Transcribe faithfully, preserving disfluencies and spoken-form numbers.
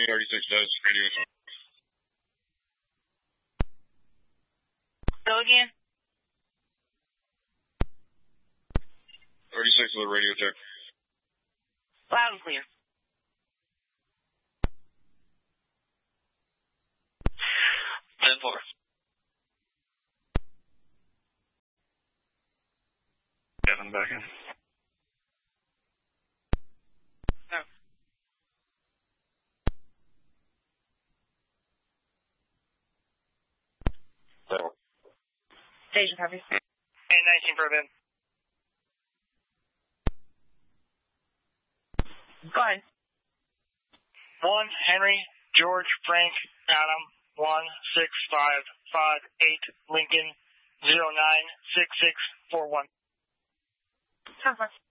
thirty-six does radio. Go again. thirty-six with a radio check. Loud and clear. ten four. Kevin back in. No. No. Station copy. A nineteen for Ben. Go ahead. One, Henry, George, Frank, Adam, one, six, five, five, eight, Lincoln, zero, nine, six, six, four, one. Ten four.